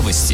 Новости.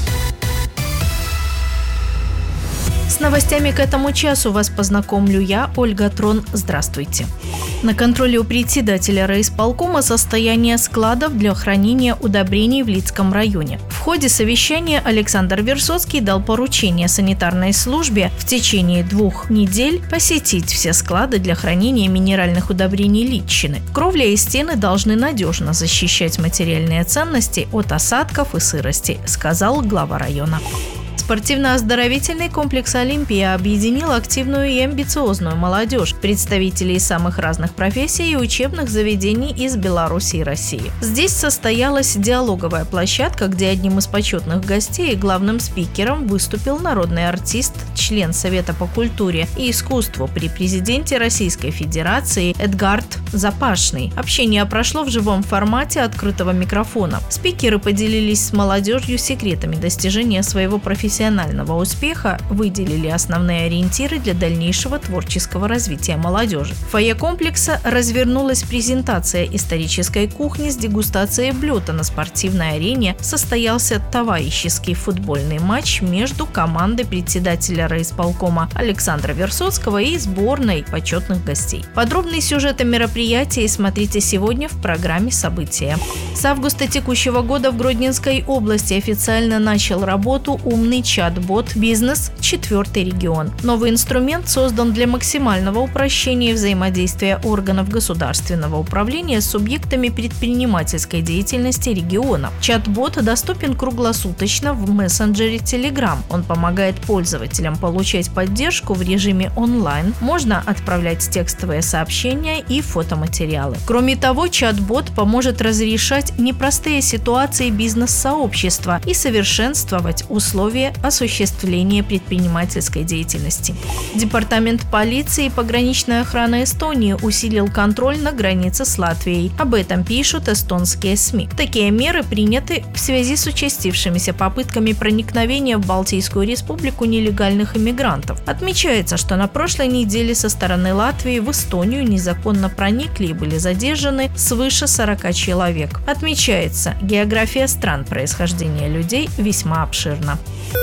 С новостями к этому часу вас познакомлю я, Ольга Трон. Здравствуйте. На контроле у председателя райисполкома состояние складов для хранения удобрений в Лидском районе. В ходе совещания Александр Версоцкий дал поручение санитарной службе в течение 2 недель посетить все склады для хранения минеральных удобрений Лидщины. Кровля и стены должны надежно защищать материальные ценности от осадков и сырости, сказал глава района. Спортивно-оздоровительный комплекс «Олимпия» объединил активную и амбициозную молодежь, представителей самых разных профессий и учебных заведений из Беларуси и России. Здесь состоялась диалоговая площадка, где одним из почетных гостей и главным спикером выступил народный артист, член Совета по культуре и искусству при президенте Российской Федерации Эдгард Запашный. Общение прошло в живом формате открытого микрофона. Спикеры поделились с молодежью секретами достижения своего профессионального успеха, выделили основные ориентиры для дальнейшего творческого развития молодежи. В фойе комплекса развернулась презентация исторической кухни с дегустацией блюд, а на спортивной арене состоялся товарищеский футбольный матч между командой председателя райисполкома Александра Версоцкого и сборной почетных гостей. Подробный сюжет о мероприятии смотрите сегодня в программе «События». С августа текущего года в Гродненской области официально начал работу умный чат-бот «Бизнес. 4-й регион». Новый инструмент создан для максимального упрощения взаимодействия органов государственного управления с субъектами предпринимательской деятельности региона. Чат-бот доступен круглосуточно в мессенджере Telegram. Он помогает пользователям получать поддержку в режиме онлайн. Можно отправлять текстовые сообщения и фотоматериалы. Кроме того, чат-бот поможет разрешать непростые ситуации бизнес-сообщества и совершенствовать условия осуществления предпринимательской деятельности. Департамент полиции и пограничной охраны Эстонии усилил контроль на границе с Латвией. Об этом пишут эстонские СМИ. Такие меры приняты в связи с участившимися попытками проникновения в Балтийскую республику нелегальных иммигрантов. Отмечается, что на прошлой неделе со стороны Латвии в Эстонию незаконно проникли и были задержаны свыше 40 человек. Отмечается, география стран происхождения людей весьма обширна.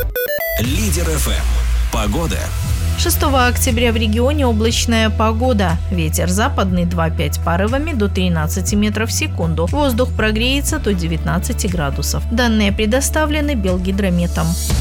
Лидер ФМ. Погода. 6 октября в регионе облачная погода. Ветер западный 2,5 порывами до 13 метров в секунду. Воздух прогреется до 19 градусов. Данные предоставлены Белгидрометом.